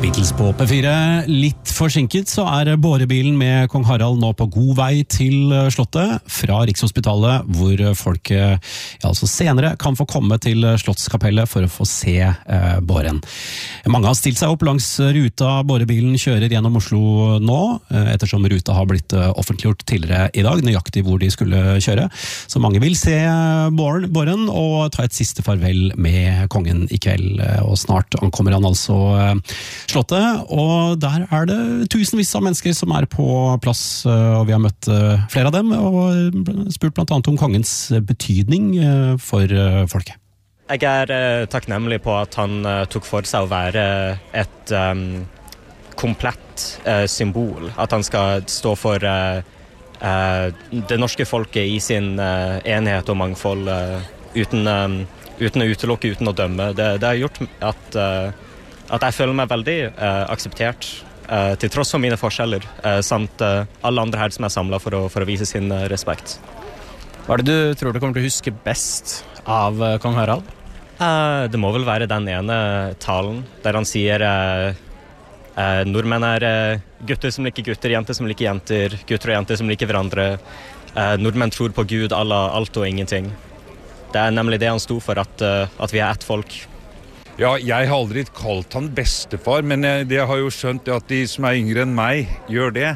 Beatles på P4. Litt forsinket så bårebilen med Kong Harald nå på god vei til Slottet fra Rikshospitalet, hvor folk altså senere kan få komme til Slottskapellet for å få se båren. Mange har stilt seg opp langs ruta bårebilen kjører gjennom Oslo nå, ettersom ruta har blitt offentliggjort tidligere i dag, nøyaktig hvor de skulle kjøre. Så mange vil se båren og ta et siste farvel med kongen i kveld, og snart ankommer han altså Slottet, og der det tusenvis av mennesker som på plass, og vi har møtt flere av dem, og spurt blant annet om kongens betydning for folket. Jeg takknemlig på at han tok for seg å være et komplett symbol, at han skal stå for det norske folket i sin enhet og mangfold, uten å utelukke, uten å dømme. Det har gjort at jeg føler meg veldig akseptert, til tross for mine forskjeller, samt alle andre her som samlet for å vise sin respekt. Hva det du tror du kommer til å huske best av kong Harald? Det må vel være den ene talen, der han sier nordmenn gutter som liker gutter, jenter som liker jenter, gutter og jenter som liker hverandre. Nordmenn tror på Gud, alt og ingenting. Det nemlig det han sto for, at vi ett folk. Ja, jeg har aldri kalt han bestefar, men jeg har jo skjønt at de som yngre enn meg gjør det.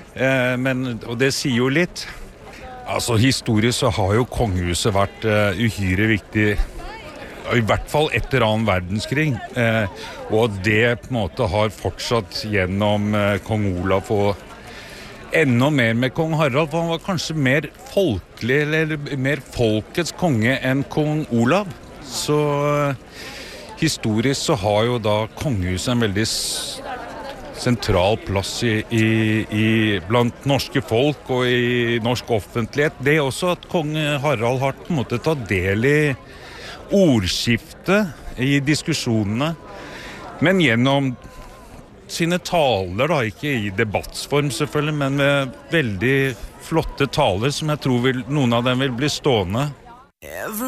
Og det sier jo litt. Altså, historisk så har jo kongehuset vært uhyre viktig, i hvert fall etter annen verdenskrig. Og det på en måte har fortsatt gjennom kong Olav og enda mer med kong Harald, for han var kanskje mer folkelig, eller mer folkets konge enn kong Olav. Så historisk så har jo da kongehuset en veldig sentral plass blant norske folk og i norsk offentlighet. Det også at kong Harald har på en måte tatt del i ordskiftet, i diskusjonene, men gjennom sine taler, da, ikke i debattsform selvfølgelig, men med veldig flotte taler som jeg tror noen av dem vil bli stående.